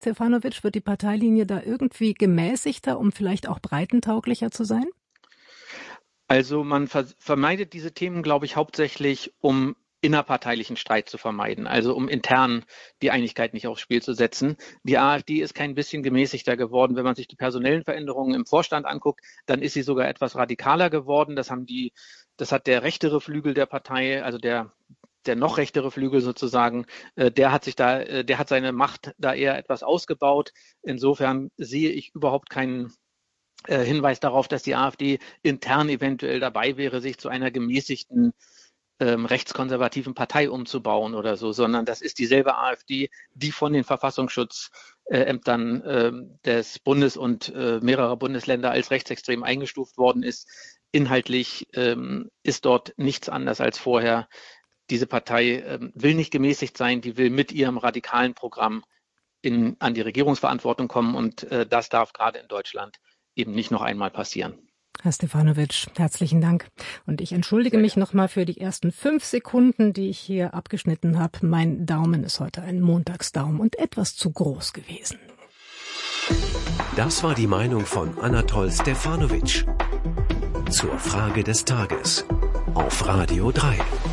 Stefanović, wird die Parteilinie da irgendwie gemäßigter, um vielleicht auch breitentauglicher zu sein? Also man vermeidet diese Themen, glaube ich, hauptsächlich, um innerparteilichen Streit zu vermeiden, also um intern die Einigkeit nicht aufs Spiel zu setzen. Die AfD ist kein bisschen gemäßigter geworden. Wenn man sich die personellen Veränderungen im Vorstand anguckt, dann ist sie sogar etwas radikaler geworden. Das hat der rechtere Flügel der Partei, also der noch rechtere Flügel sozusagen, der hat seine Macht da eher etwas ausgebaut. Insofern sehe ich überhaupt keinen Hinweis darauf, dass die AfD intern eventuell dabei wäre, sich zu einer gemäßigten rechtskonservativen Partei umzubauen oder so, sondern das ist dieselbe AfD, die von den Verfassungsschutzämtern des Bundes und mehrerer Bundesländer als rechtsextrem eingestuft worden ist. Inhaltlich ist dort nichts anders als vorher. Diese Partei will nicht gemäßigt sein, die will mit ihrem radikalen Programm an die Regierungsverantwortung kommen und das darf gerade in Deutschland eben nicht noch einmal passieren. Herr Stefanović, herzlichen Dank. Und ich entschuldige mich nochmal für die ersten 5 Sekunden, die ich hier abgeschnitten habe. Mein Daumen ist heute ein Montagsdaumen und etwas zu groß gewesen. Das war die Meinung von Anatol Stefanović zur Frage des Tages auf Radio 3.